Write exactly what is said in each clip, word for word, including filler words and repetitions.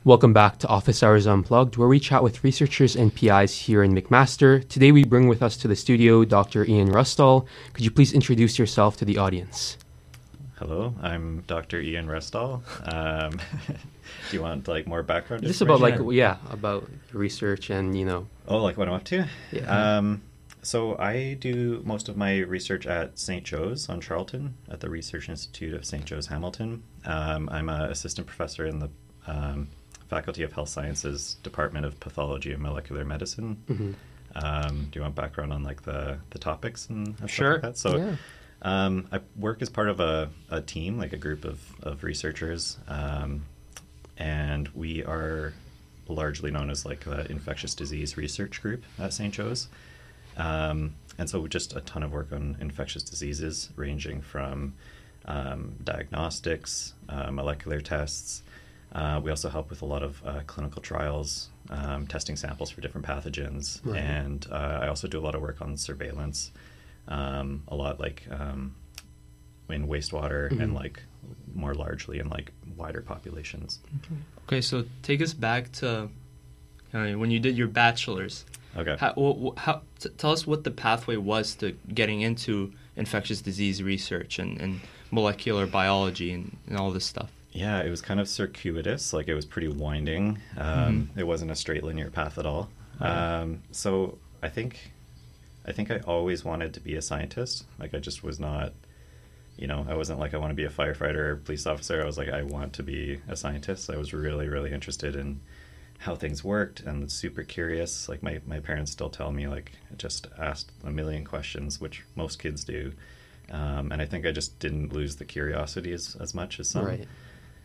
Welcome back to Office Hours Unplugged, where we chat with researchers and P Is here in McMaster. Today we bring with us to the studio Doctor Ian Rustall. Could you please introduce yourself to the audience? Hello, I'm Doctor Ian Rustall. Um, do you want like more background? Just about like yeah, about research and you know. Oh, like what I'm up to? Yeah. Um, so I do most of my research at Saint Joe's on Charlton at the Research Institute of Saint Joe's Hamilton. Um, I'm an assistant professor in the um, Faculty of Health Sciences Department of Pathology and Molecular Medicine. Mm-hmm. Um, do you want background on like the the topics and stuff Sure. like that? So. Yeah. Um, I work as part of a, a team, like a group of, of researchers, um, and we are largely known as like the infectious disease research group at Saint Joe's. Um, and so just a ton of work on infectious diseases, ranging from um, diagnostics, uh, molecular tests. Uh, we also help with a lot of uh, clinical trials, um, testing samples for different pathogens, Right. and uh, I also do a lot of work on surveillance. Um, a lot like um, in wastewater Mm-hmm. and like more largely in like wider populations. Okay, so take us back to uh, when you did your bachelor's. Okay. How, wh- how, t- tell us what the pathway was to getting into infectious disease research and, and molecular biology and, and all this stuff. Yeah, it was kind of circuitous. Like it was pretty winding. Um, Mhm. It wasn't a straight linear path at all. Right. Um, so I think, I think I always wanted to be a scientist. Like I just was not, you know, I wasn't like I want to be a firefighter or police officer. I was like I want to be a scientist. I was really, really interested in how things worked and super curious. Like my, my parents still tell me like I just asked a million questions, which most kids do. Um, and I think I just didn't lose the curiosity as, as much as some. Right.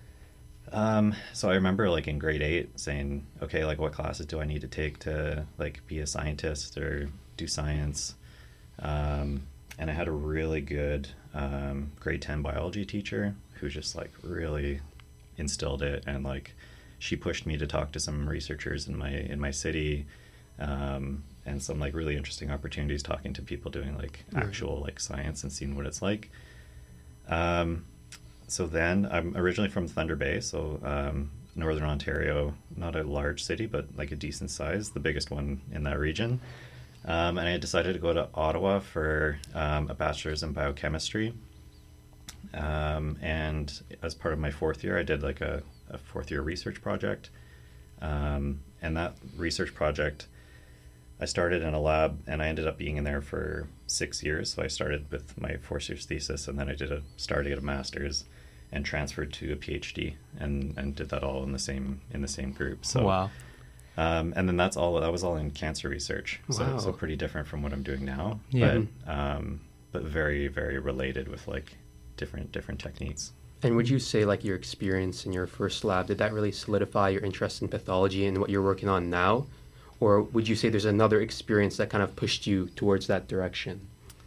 Um, so I remember like in grade eight saying, okay, like what classes do I need to take to like be a scientist or do science? Um, and I had a really good um, grade ten biology teacher who just like really instilled it, and like she pushed me to talk to some researchers in my in my city, um, and some like really interesting opportunities talking to people doing like Right. actual like science and seeing what it's like. Um, so then I'm originally from Thunder Bay, so um, Northern Ontario, not a large city, but like a decent size, the biggest one in that region. Um, and I decided to go to Ottawa for um, a bachelor's in biochemistry. Um, and as part of my fourth year, I did like a, a fourth year research project. Um, and that research project, I started in a lab and I ended up being in there for six years. So I started with my fourth year's thesis, and then I did a started at a master's and transferred to a PhD, and, and did that all in the same in the same group. So Wow. Um, and then that's all. That was all in cancer research. So, Wow. so pretty different from what I'm doing now. Yeah. But um, but very very related with like different different techniques. And would you say like your experience in your first lab, did that really solidify your interest in pathology and what you're working on now? Or would you say there's another experience that kind of pushed you towards that direction?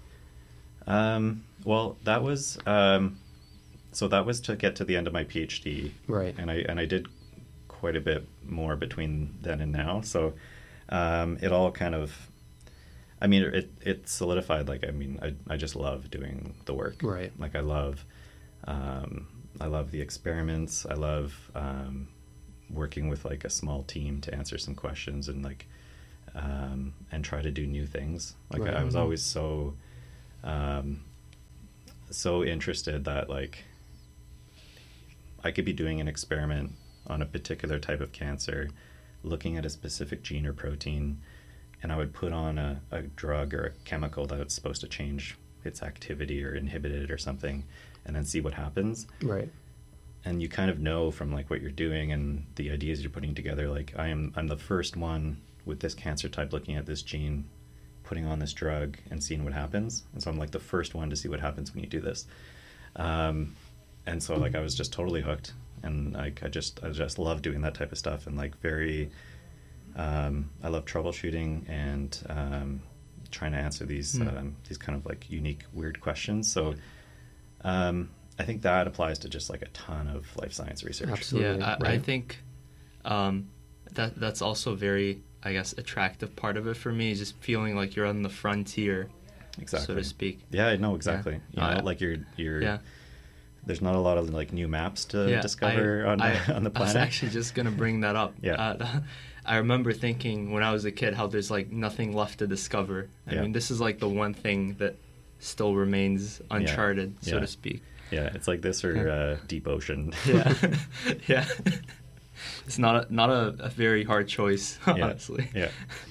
Um, well, that was um, so that was to get to the end of my PhD, Right. and I and I did quite a bit more between then and now. So um, it all kind of, I mean, it it solidified. Like I mean, I I just love doing the work. Right. Like I love, um, I love the experiments. I love um, working with like a small team to answer some questions and like um, and try to do new things. Like Right. I, I was always so um, so interested that like I could be doing an experiment on a particular type of cancer, looking at a specific gene or protein, and I would put on a, a drug or a chemical that was supposed to change its activity or inhibit it or something, and then see what happens. Right. And you kind of know from like what you're doing and the ideas you're putting together, like I am I'm the first one with this cancer type looking at this gene, putting on this drug and seeing what happens. And so I'm like the first one to see what happens when you do this. Um, and so like I was just totally hooked, and like I just I just love doing that type of stuff, and like very um, I love troubleshooting and um, trying to answer these Mm. um, these kind of like unique weird questions. So um, I think that applies to just like a ton of life science research. Absolutely. Yeah, I, I right. think um, that that's also very, I guess, attractive part of it for me, is just feeling like you're on the frontier, Exactly. so to speak. Yeah, no, exactly. Yeah. You know, Uh, like you're you're Yeah. there's not a lot of like new maps to Yeah, discover I, on I, on the I was planet. actually just gonna bring that up. Yeah. Uh, I remember thinking when I was a kid how there's like nothing left to discover. I Yeah. mean, this is like the one thing that still remains uncharted, so Yeah. to speak. Yeah, it's like this or uh, deep ocean. Yeah, yeah. It's not a, not a, a very hard choice, honestly. Yeah.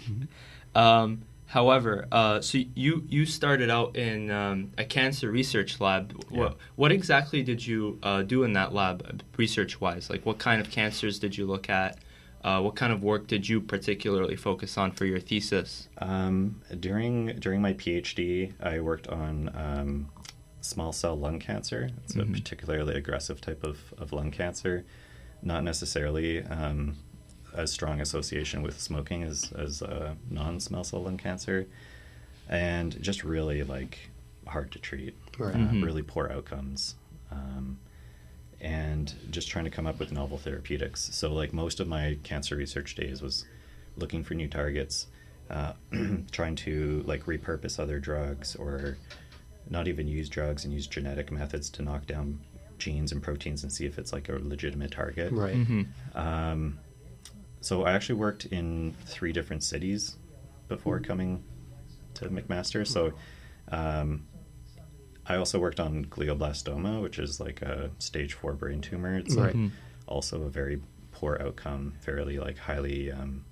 Um, however, uh, so you you started out in um, a cancer research lab. What Yeah. what exactly did you uh, do in that lab, research wise? Like, what kind of cancers did you look at? Uh, what kind of work did you particularly focus on for your thesis? Um, during during my PhD, I worked on um, small cell lung cancer. It's Mhm. a particularly aggressive type of, of lung cancer. Not necessarily um, as strong association with smoking as as uh, non-small cell lung cancer, and just really like hard to treat. Right. Uh, Mhm. Really poor outcomes. Um, and just trying to come up with novel therapeutics. So like most of my cancer research days was looking for new targets, uh, trying to like repurpose other drugs or not even use drugs and use genetic methods to knock down genes and proteins and see if it's like a legitimate target. Right. Mm-hmm. Um, so I actually worked in three different cities before coming to McMaster. So um, I also worked on glioblastoma, which is like a stage four brain tumor. It's like Right. also a very poor outcome, fairly like highly, um,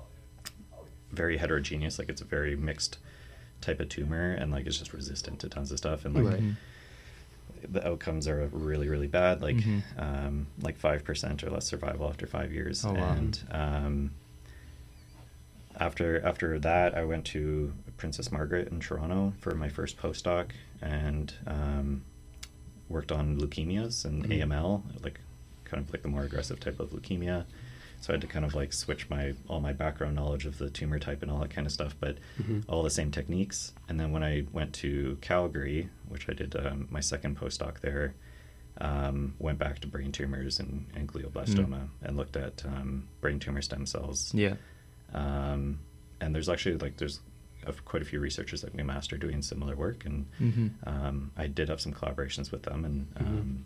very heterogeneous. Like it's a very mixed type of tumor, and like it's just resistant to tons of stuff. And like Right. the outcomes are really really bad. Like Mhm. um, like five percent or less survival after five years. Oh, wow. And um, after after that, I went to Princess Margaret in Toronto for my first postdoc, and um, worked on leukemias and Mhm. A M L, like kind of like the more aggressive type of leukemia. So I had to kind of like switch my all my background knowledge of the tumor type and all that kind of stuff, but Mhm. all the same techniques. And then when I went to Calgary, which I did um, my second postdoc there, um, went back to brain tumors and, and glioblastoma and looked at um, brain tumor stem cells. Yeah. Um, and there's actually like there's a, quite a few researchers at McMaster doing similar work, and Mm-hmm. um, I did have some collaborations with them, and Mhm. um,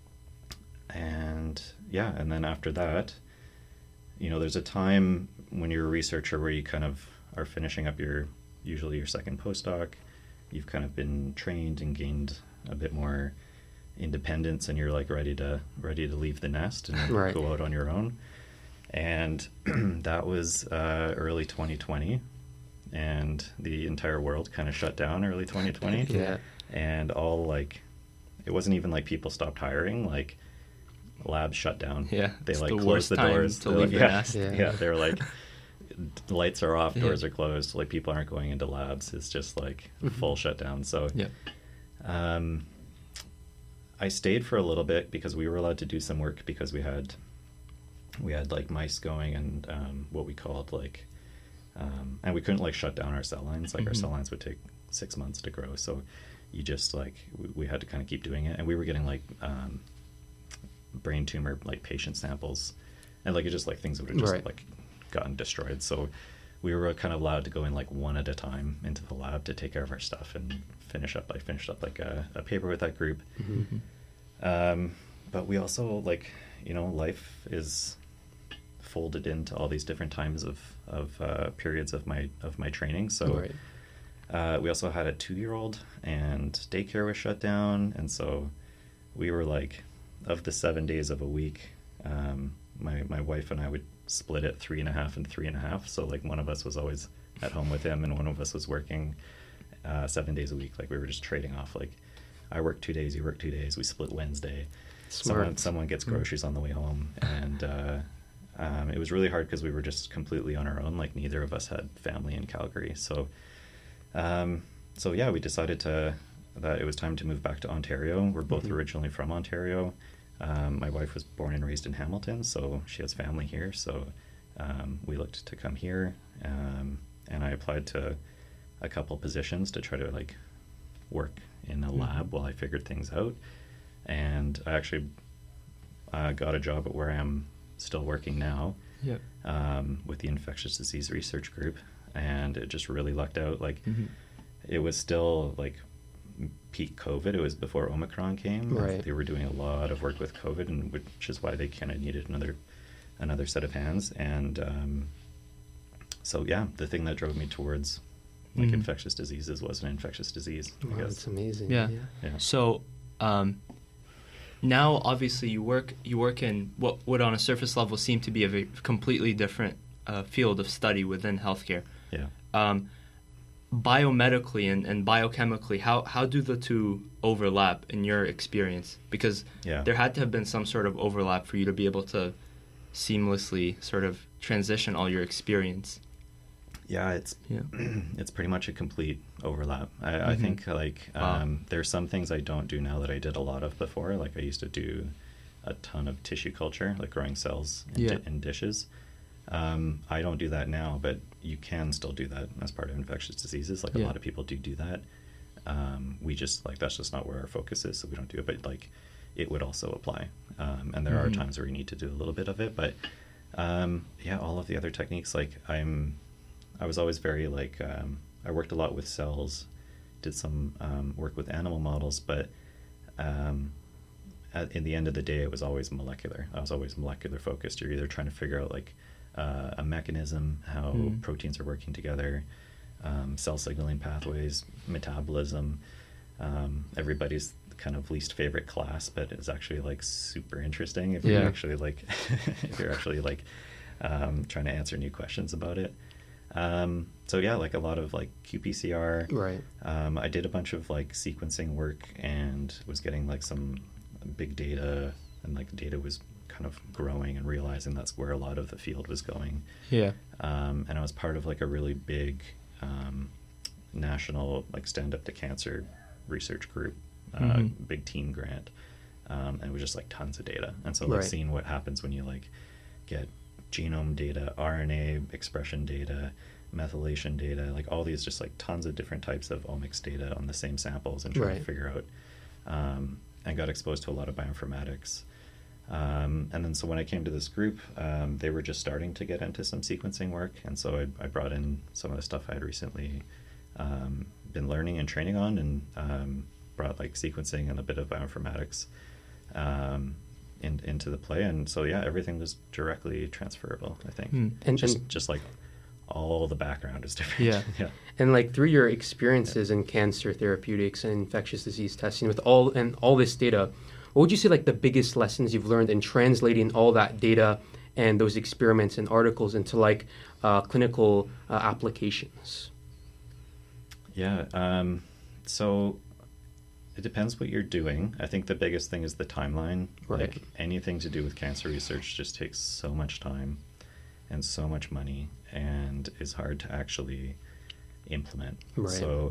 and yeah, and then after that, you know, there's a time when you're a researcher where you kind of are finishing up your usually your second postdoc. You've kind of been trained and gained a bit more independence, and you're like ready to ready to leave the nest and Right. go out on your own. And that was uh, early twenty twenty, and the entire world kind of shut down early twenty twenty. Yeah. And all like, it wasn't even like people stopped hiring, like labs shut down. Yeah, They it's like the closed worst the time doors. to They're leave like, your yeah, nest. Yeah. yeah, they're like, lights are off, Yeah. doors are closed, like people aren't going into labs. It's just like Mhm. full shutdown. So Yeah. um, I stayed for a little bit because we were allowed to do some work because we had we had like mice going, and um, what we called like um, and we couldn't like shut down our cell lines. Like our Mhm. cell lines would take six months to grow, so you just like we, we had to kind of keep doing it, and we were getting like um, brain tumor like patient samples, and like it just like things would have just Right. like gotten destroyed. So we were kind of allowed to go in like one at a time into the lab to take care of our stuff and finish up. I finished up like a, a paper with that group. Mhm. Um, but we also like, you know, life is folded into all these different times of, of uh, periods of my of my training. So Right. uh, we also had a two-year-old, and daycare was shut down, and so we were like, of the seven days of a week, um, my my wife and I would split it three and a half and three and a half. So like one of us was always at home with him, and one of us was working uh, seven days a week. Like we were just trading off. Like I work two days, you work two days. We split Wednesday. Smart. Someone someone gets groceries on the way home, and uh, um, it was really hard because we were just completely on our own. Like neither of us had family in Calgary, so um, so yeah, we decided to that it was time to move back to Ontario. We're both Mhm. originally from Ontario. Um, my wife was born and raised in Hamilton, so she has family here. So um, we looked to come here, um, and I applied to a couple positions to try to like work in a Mhm. lab while I figured things out. And I actually uh, got a job at where I am still working now, Yep. um, with the infectious disease research group, and it just really lucked out. Like Mhm. it was still like peak COVID. It was before Omicron came. Right. They were doing a lot of work with COVID, and which is why they kind of needed another another set of hands. And um, so, yeah, the thing that drove me towards like Mhm. infectious diseases was an infectious disease. I Wow, guess. that's amazing. Yeah. yeah. Yeah. So um, now, obviously, you work you work in what would, on a surface level, seem to be a very completely different uh, field of study within healthcare. Yeah. Um, biomedically and, and biochemically, how, how do the two overlap in your experience? Because Yeah. there had to have been some sort of overlap for you to be able to seamlessly sort of transition all your experience. Yeah, it's Yeah. it's pretty much a complete overlap. I, I Mhm. think like Wow. um, there's some things I don't do now that I did a lot of before. Like I used to do a ton of tissue culture, like growing cells in, Yeah. di- in dishes. Um, I don't do that now, but you can still do that as part of infectious diseases. Like a Yeah. lot of people do do that. Um, we just like that's just not where our focus is, so we don't do it. But like it would also apply, um, and there Mhm. are times where you need to do a little bit of it. But um, yeah, all of the other techniques, like I'm. I was always very like um, I worked a lot with cells, did some um, work with animal models, but um, at, in the end of the day, it was always molecular. I was always molecular focused. You're either trying to figure out like uh, a mechanism, how Mm. proteins are working together, um, cell signaling pathways, metabolism. Um, everybody's kind of least favorite class, but it's actually like super interesting if Yeah. you're actually like if you're actually like um, trying to answer new questions about it. Um, so yeah, like a lot of like Q P C R. Right. Um, I did a bunch of like sequencing work and was getting like some big data, and like the data was kind of growing and realizing that's where a lot of the field was going. Yeah. Um, and I was part of like a really big um, national like Stand Up to Cancer research group, uh, Mhm. big team grant, um, and it was just like tons of data. And so like Right. seeing what happens when you like get genome data, R N A expression data, methylation data, like all these just like tons of different types of omics data on the same samples, and trying Right. to figure out. Um, I got exposed to a lot of bioinformatics. Um, and then so when I came to this group, um, they were just starting to get into some sequencing work, and so I, I brought in some of the stuff I had recently um, been learning and training on, and um, brought like sequencing and a bit of bioinformatics um, in, into the play. And so yeah, everything was directly transferable, I think. Hmm. And- just and- just like all the background is different. Yeah. yeah. And like through your experiences in cancer therapeutics and infectious disease testing with all and all this data, what would you say like the biggest lessons you've learned in translating all that data and those experiments and articles into like uh, clinical uh, applications? Yeah. Um, so it depends what you're doing. I think the biggest thing is the timeline. Right. Like anything to do with cancer research just takes so much time and so much money, and is hard to actually implement. Right. So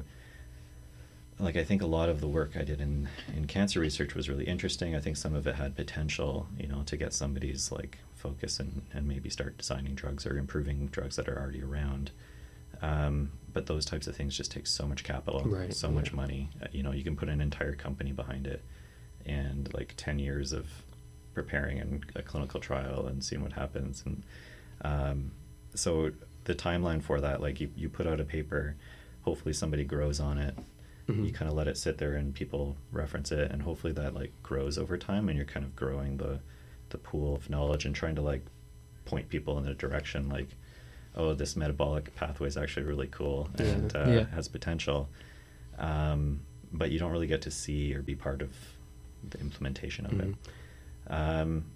like I think a lot of the work I did in, in cancer research was really interesting. I think some of it had potential, you know, to get somebody's like focus and, and maybe start designing drugs or improving drugs that are already around. Um, but those types of things just take so much capital, Right, so much yeah. money. Uh, you know, you can put an entire company behind it, and like ten years of preparing and a clinical trial and seeing what happens. And um, so the timeline for that, like you, you put out a paper, hopefully somebody grows on it. Mhm. You kind of let it sit there and people reference it, and hopefully that like grows over time, and you're kind of growing the the pool of knowledge and trying to like point people in a direction like, oh, this metabolic pathway is actually really cool Yeah. and uh, Yeah. has potential. Um, but you don't really get to see or be part of the implementation of Mhm. it. Um,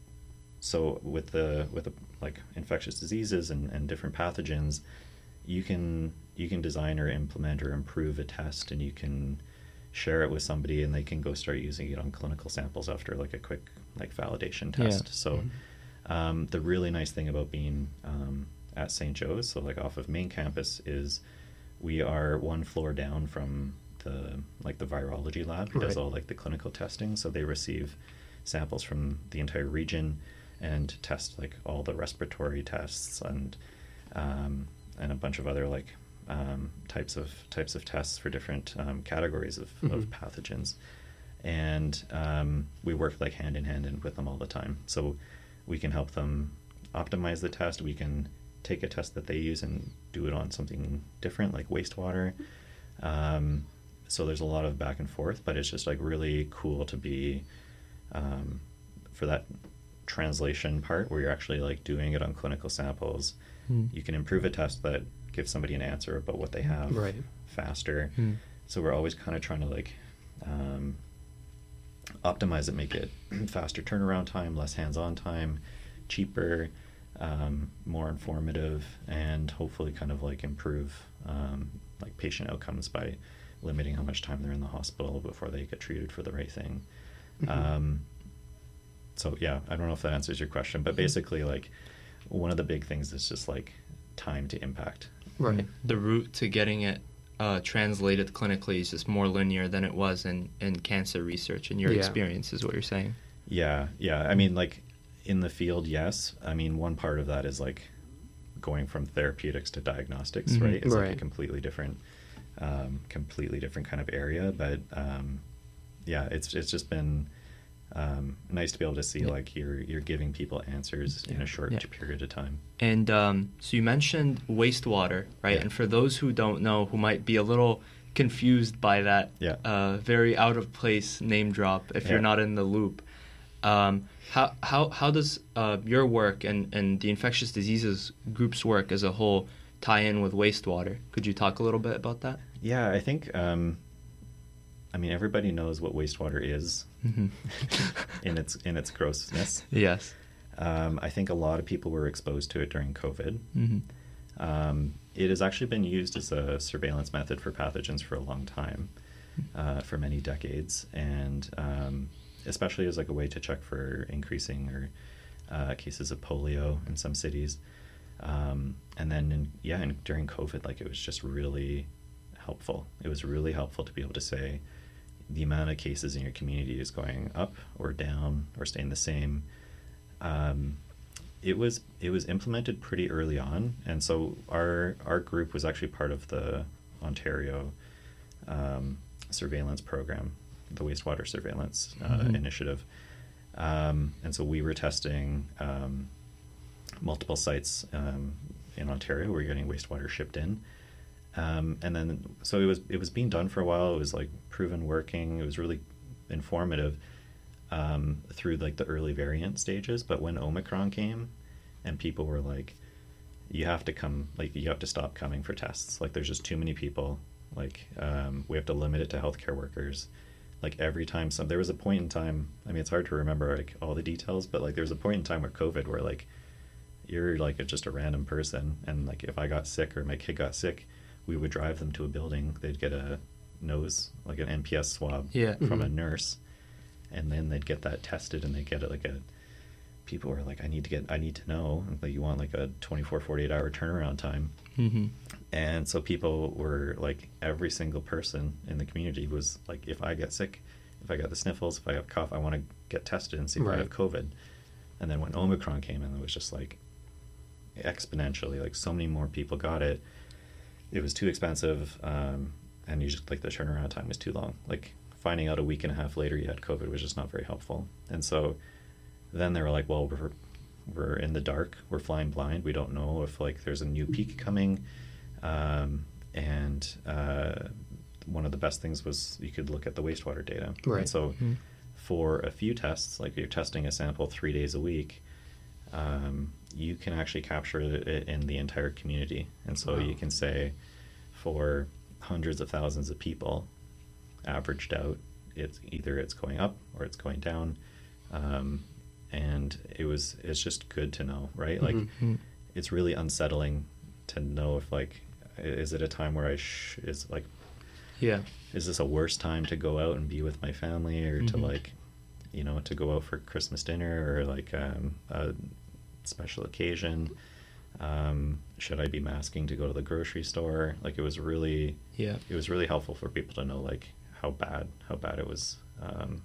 so with the with the like infectious diseases and, and different pathogens, you can you can design or implement or improve a test, and you can share it with somebody, and they can go start using it on clinical samples after like a quick like validation test. Yeah. So Mhm. um, the really nice thing about being um, at Saint Joe's, so like off of main campus, is we are one floor down from the like the virology lab who does Right. all like the clinical testing. So they receive samples from the entire region and test like all the respiratory tests and um, and a bunch of other like um, types of types of tests for different um, categories of, of Mhm. pathogens. And um, we work like hand in hand in with them all the time. So we can help them optimize the test. We can take a test that they use and do it on something different, like wastewater. Um, so there's a lot of back and forth, but it's just like really cool to be um, for that translation part where you're actually like doing it on clinical samples. Mm. You can improve a test that gives somebody an answer about what they have right. faster. Mm. So we're always kind of trying to like um, optimize it, make it faster turnaround time, less hands-on time, cheaper, um, more informative, and hopefully kind of like improve um, like patient outcomes by limiting how much time they're in the hospital before they get treated for the right thing. Mm-hmm. Um, so yeah, I don't know if that answers your question, but basically like one of the big things is just like time to impact. Right. The route to getting it uh, translated clinically is just more linear than it was in, in cancer research, in your yeah. experience is what you're saying. Yeah, yeah. I mean, like in the field, yes. I mean, one part of that is like going from therapeutics to diagnostics, mm-hmm. right? It's right. like a completely different, um, completely different kind of area. But um, yeah, it's it's just been um, nice to be able to see yeah. like you're you're giving people answers yeah. in a short yeah. period of time. And um, so you mentioned wastewater, right? Yeah. And for those who don't know, who might be a little confused by that yeah. uh, very out of place name drop, if yeah. you're not in the loop, um, how how how does uh, your work and, and the infectious diseases group's work as a whole tie in with wastewater? Could you talk a little bit about that? Yeah, I think. Um, I mean, everybody knows what wastewater is mm-hmm. in its in its grossness. Yes. Um, I think a lot of people were exposed to it during COVID. Mm-hmm. Um, it has actually been used as a surveillance method for pathogens for a long time, uh, for many decades, and um, especially as like a way to check for increasing or uh, cases of polio in some cities. Um, and then, in, yeah, and during COVID, like it was just really helpful. It was really helpful to be able to say the amount of cases in your community is going up or down or staying the same. Um, it was it was implemented pretty early on, and so our our group was actually part of the Ontario um, surveillance program, the wastewater surveillance uh, mm-hmm. initiative, um, and so we were testing um, multiple sites um, in Ontario where you're getting wastewater shipped in, um, and then so it was it was being done for a while. It was like proven working. It was really informative. Um, through like the early variant stages, but when Omicron came and people were like, you have to come, like you have to stop coming for tests, like there's just too many people, like um, we have to limit it to healthcare workers. Like every time some there was a point in time, I mean it's hard to remember like all the details, but like there was a point in time where COVID where like you're like a, just a random person, and like if I got sick or my kid got sick, we would drive them to a building, they'd get a nose, like an N P S swab yeah. from mm-hmm. a nurse, and then they'd get that tested, and they get it like a people were like, I need to get I need to know, like you want like a twenty-four, forty-eight hour turnaround time. Mm-hmm. And so people were like, every single person in the community was like, if I get sick, if I got the sniffles, if I have a cough, I want to get tested and see if right. I have COVID. And then when Omicron came in, it was just like exponentially, like so many more people got it. It was too expensive, um, and you just like the turnaround time was too long. Like finding out a week and a half later you had COVID was just not very helpful. And so then they were like, well, we're we're in the dark, we're flying blind, we don't know if like there's a new peak coming. Um, and uh, one of the best things was you could look at the wastewater data. Right. And so mm-hmm. for a few tests, like you're testing a sample three days a week, um, you can actually capture it in the entire community. And so wow. you can say for hundreds of thousands of people, averaged out, it's either it's going up or it's going down, um, and it was it's just good to know, right? Like mm-hmm. it's really unsettling to know if like is it a time where I sh- is like yeah is this a worse time to go out and be with my family, or mm-hmm. to like you know to go out for Christmas dinner or like um, a special occasion. Um, should I be masking to go to the grocery store? Like it was really yeah it was really helpful for people to know like how bad how bad it was um,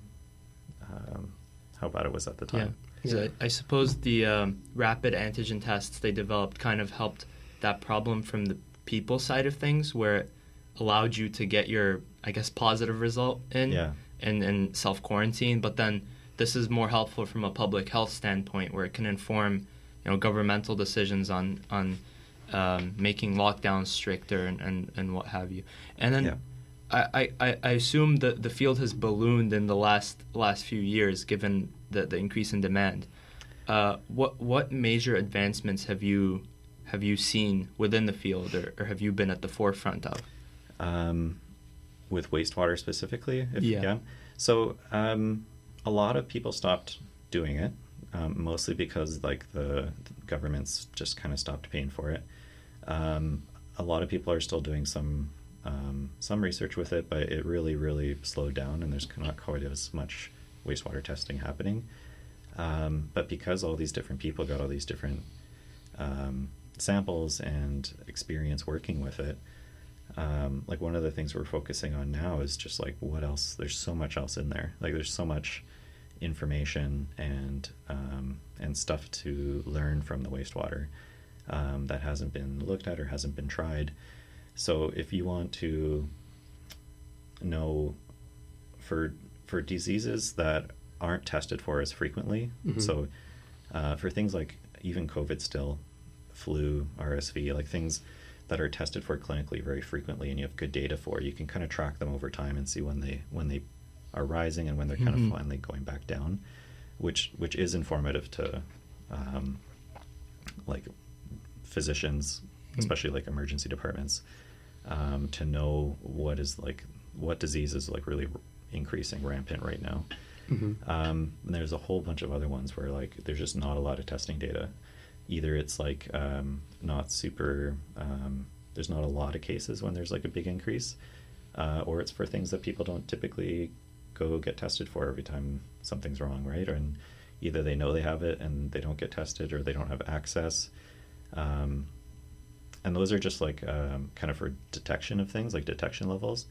um, how bad it was at the time. Yeah, so I, I suppose the um, rapid antigen tests they developed kind of helped that problem from the people side of things, where it allowed you to get your I guess positive result in yeah. and, and self quarantine. But then this is more helpful from a public health standpoint, where it can inform you know governmental decisions on on um, making lockdowns stricter and, and, and what have you. And then yeah. I, I, I assume that the field has ballooned in the last last few years, given the, the increase in demand. Uh, what what major advancements have you have you seen within the field, or, or have you been at the forefront of? Um, with wastewater specifically, if, yeah. yeah. So um, a lot of people stopped doing it, um, mostly because like the, the governments just kind of stopped paying for it. Um, a lot of people are still doing some um, some research with it, but it really, really slowed down, and there's not quite as much wastewater testing happening. Um, but because all these different people got all these different um, samples and experience working with it, um, like one of the things we're focusing on now is just like what else, there's so much else in there. Like there's so much information and um, and stuff to learn from the wastewater um, that hasn't been looked at or hasn't been tried. So if you want to know for for diseases that aren't tested for as frequently, mm-hmm. so uh, for things like even COVID still, flu, R S V, like things that are tested for clinically very frequently and you have good data for, you can kind of track them over time and see when they when they are rising and when they're kind mm-hmm. of finally going back down, which which is informative to um, like physicians, mm-hmm. especially like emergency departments, um, to know what is like what disease is like really increasing rampant right now. Mm-hmm. Um, and there's a whole bunch of other ones where like there's just not a lot of testing data. Either it's like um, not super, um, there's not a lot of cases when there's like a big increase, uh, or it's for things that people don't typically go get tested for every time something's wrong, right? And either they know they have it and they don't get tested, or they don't have access. Um, and those are just like um, kind of for detection of things, like detection levels.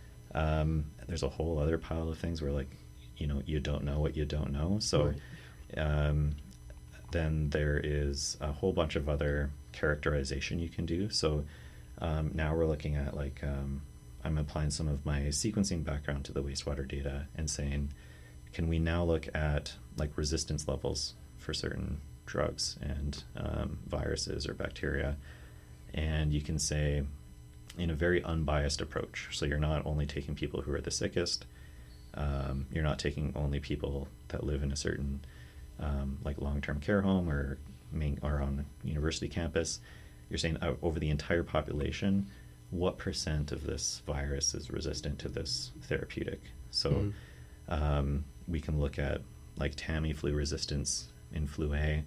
Um, there's a whole other pile of things where like, you know, you don't know what you don't know. So right. um, then there is a whole bunch of other characterization you can do. So um, now we're looking at like, um, I'm applying some of my sequencing background to the wastewater data and saying, can we now look at like resistance levels for certain drugs and um, viruses or bacteria? And you can say, in a very unbiased approach. So you're not only taking people who are the sickest, um, you're not taking only people that live in a certain um, like long-term care home or main, or on a university campus. You're saying uh, over the entire population, what percent of this virus is resistant to this therapeutic? So mm-hmm. um, we can look at like Tamiflu resistance in flu A.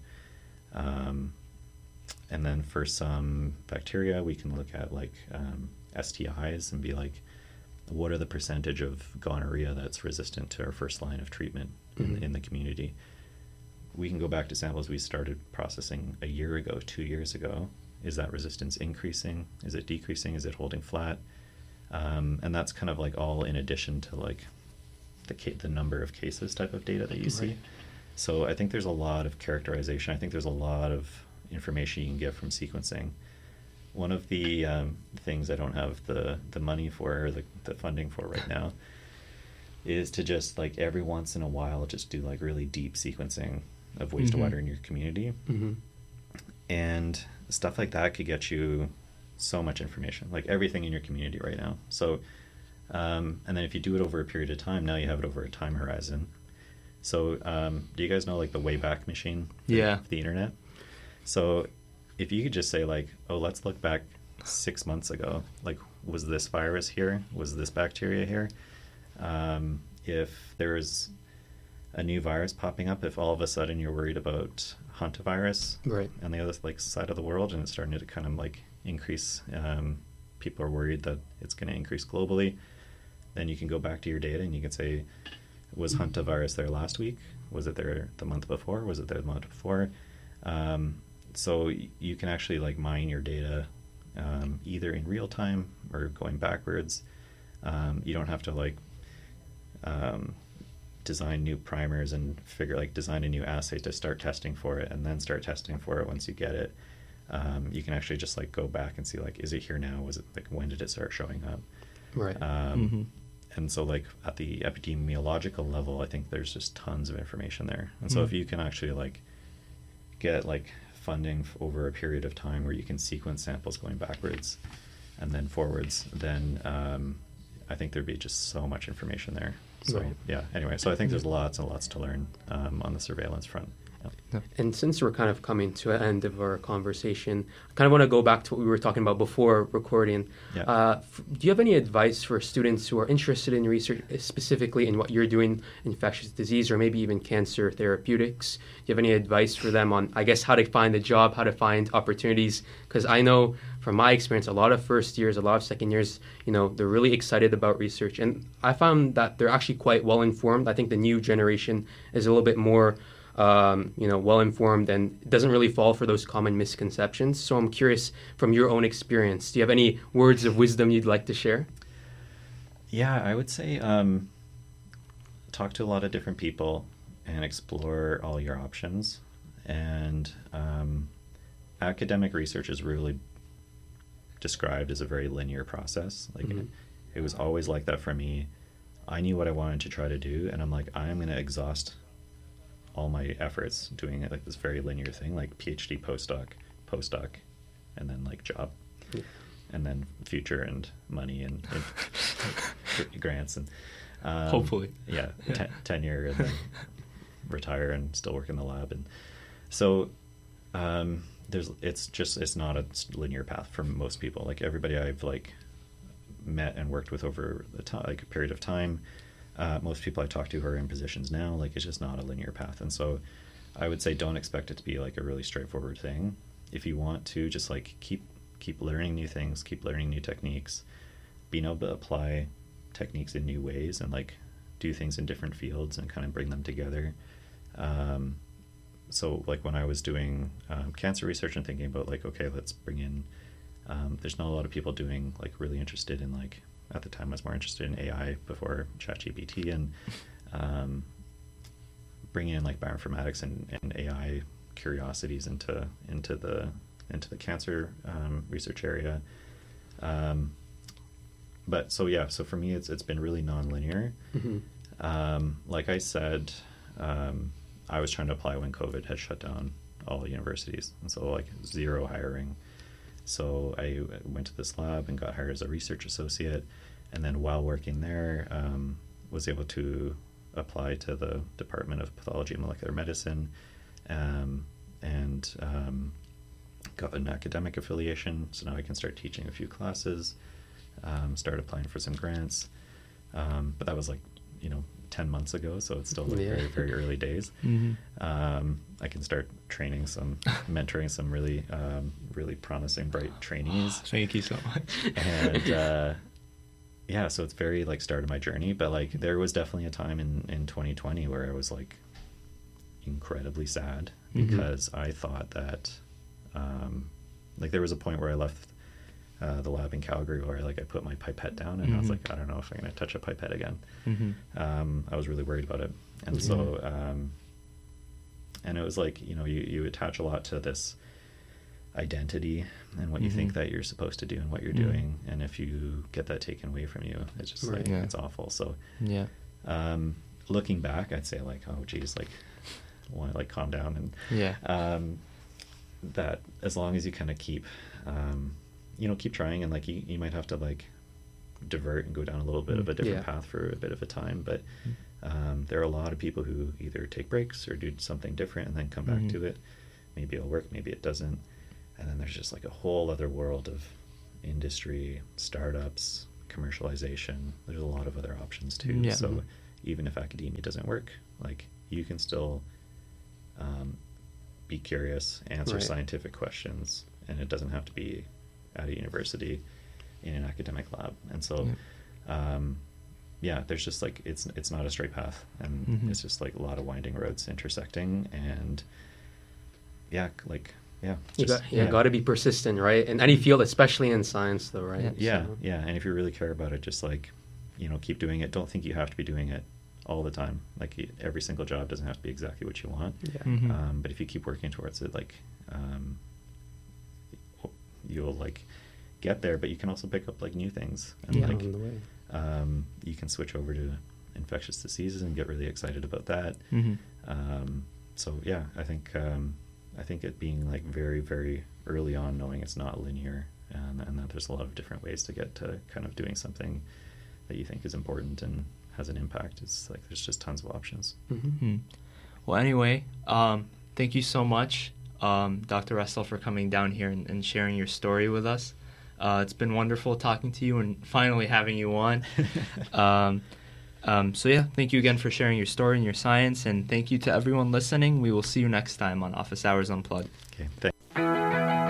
Um, and then for some bacteria, we can look at like um, S T Is and be like, what are the percentage of gonorrhea that's resistant to our first line of treatment mm-hmm. in, in the community? We can go back to samples we started processing a year ago, two years ago. Is that resistance increasing? Is it decreasing? Is it holding flat? Um, and that's kind of like all in addition to like the ca- the number of cases type of data that you right. see. So I think there's a lot of characterization. I think there's a lot of information you can get from sequencing. One of the um, things I don't have the, the money for or the, the funding for right now is to just like every once in a while just do like really deep sequencing of wastewater mm-hmm. in your community. Mm-hmm. And stuff like that could get you so much information, like everything in your community right now. So, um, and then if you do it over a period of time, now you have it over a time horizon. So um, do you guys know like the Wayback Machine for, yeah. for the internet? So if you could just say like, oh, let's look back six months ago, like was this virus here? Was this bacteria here? Um, if there was a new virus popping up, if all of a sudden you're worried about hantavirus right. on the other like side of the world and it's starting to kind of like increase, um, people are worried that it's going to increase globally, then you can go back to your data and you can say, was hantavirus there last week? Was it there the month before? Was it there the month before? Um, so you can actually like mine your data um, either in real time or going backwards. Um, you don't have to like um, design new primers and figure like design a new assay to start testing for it and then start testing for it once you get it. Um, you can actually just like go back and see like, is it here now? Was it like, when did it start showing up? Right. Um, mm-hmm. And so like at the epidemiological level, I think there's just tons of information there. And so mm-hmm. if you can actually like get like funding f- over a period of time where you can sequence samples going backwards and then forwards, then um, I think there'd be just so much information there. So Right. yeah, anyway, so I think there's lots and lots to learn um, on the surveillance front. Yeah. And since we're kind of coming to an end of our conversation, I kind of want to go back to what we were talking about before recording. Yeah. Uh, f- do you have any advice for students who are interested in research, specifically in what you're doing, infectious disease or maybe even cancer therapeutics? Do you have any advice for them on, I guess, how to find a job, how to find opportunities? Because I know from my experience, a lot of first years, a lot of second years, you know, they're really excited about research. And I found that they're actually quite well informed. I think the new generation is a little bit more Um, you know, well-informed and doesn't really fall for those common misconceptions. So I'm curious, from your own experience, do you have any words of wisdom you'd like to share? Yeah, I would say um, talk to a lot of different people and explore all your options. And um, academic research is really described as a very linear process. Like Mhm. it, it was always like that for me. I knew what I wanted to try to do, and I'm like, I'm going to exhaust all my efforts doing it like this very linear thing, like PhD, postdoc, postdoc, and then like job, Yeah. and then future and money and, and grants and um, Hopefully. yeah, ten, tenure and then retire and still work in the lab. And so um, there's it's just it's not a linear path for most people. Like everybody I've like met and worked with over the time, like a period of time. Uh, most people I talk to who are in positions now, like it's just not a linear path. And so I would say don't expect it to be like a really straightforward thing. If you want to, just like keep keep learning new things, keep learning new techniques, being able to apply techniques in new ways and like do things in different fields and kind of bring them together. Um, so like when I was doing um, cancer research and thinking about like, okay, let's bring in, um, there's not a lot of people doing like really interested in like, at the time I was more interested in A I before ChatGPT and um, bringing in like bioinformatics and, and A I curiosities into into the into the cancer um, research area. Um, but so yeah, so for me it's it's been really non-linear. Mm-hmm. Um, like I said, um, I was trying to apply when COVID had shut down all universities, and so like zero hiring. So I went to this lab and got hired as a research associate, and then while working there, um, was able to apply to the Department of Pathology and Molecular Medicine, um, and um, got an academic affiliation. So now I can start teaching a few classes, um, start applying for some grants. Um, but that was like, you know, ten months ago, so it's still like Yeah. very, very early days. Mm-hmm. Um, I can start training some, mentoring some really, um, really promising, bright trainees. Thank you so much. And uh, yeah, so it's very like start of my journey. But like there was definitely a time in, in twenty twenty where I was like incredibly sad Mhm. because I thought that um, like there was a point where I left uh, the lab in Calgary where like I put my pipette down and I was Mhm. like, I don't know if I'm going to touch a pipette again. Mm-hmm. Um, I was really worried about it. And so, um, and it was like, you know, you, you attach a lot to this identity and what you Mhm. think that you're supposed to do and what you're Mhm. doing. And if you get that taken away from you, it's just Right. like, Yeah. it's awful. So, Yeah. um, looking back, I'd say like, oh geez, like, want to like calm down and, Yeah. um, that as long as you kind of keep, um, you know, keep trying and like you, you might have to like divert and go down a little bit of a different Yeah. path for a bit of a time, but um, there are a lot of people who either take breaks or do something different and then come back Mhm. to it. Maybe it'll work, maybe it doesn't. And then there's just like a whole other world of industry, startups, commercialization. There's a lot of other options too. Yeah. So even if academia doesn't work, like you can still um, be curious, answer Right. scientific questions, and it doesn't have to be at a university in an academic lab. And so Yeah. um, yeah, there's just like it's it's not a straight path, and Mhm. it's just like a lot of winding roads intersecting, and yeah, like yeah, You just, got, yeah, got to be persistent, right? In any field, especially in science, though, right? yeah, So- yeah. And if you really care about it, just like you know, keep doing it. Don't think you have to be doing it all the time. Like y- every single job doesn't have to be exactly what you want. Yeah. Mhm. Um, but if you keep working towards it, like um, you'll like get there. But you can also pick up like new things, and Yeah, like on the way. um, you can switch over to infectious diseases and get really excited about that. Mm-hmm. Um, so yeah, I think um, I think it being like very very early on, knowing it's not linear, and, and that there's a lot of different ways to get to kind of doing something that you think is important and has an impact. It's like there's just tons of options. Mm-hmm. Well, anyway, um, thank you so much, um, Doctor Russell, for coming down here and, and sharing your story with us. Uh, it's been wonderful talking to you and finally having you on. um, um, so yeah, thank you again for sharing your story and your science, and thank you to everyone listening. We will see you next time on Office Hours Unplugged. Okay, thanks.